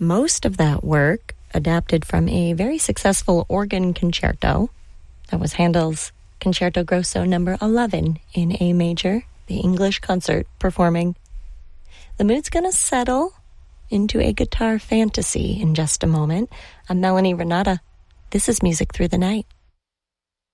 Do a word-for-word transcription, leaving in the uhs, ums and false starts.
most of that work adapted from a very successful organ concerto. That was Handel's Concerto Grosso number eleven in A major, the English concert performing. The mood's going to settle into a guitar fantasy in just a moment. I'm Melanie Renata. This is Music Through the Night.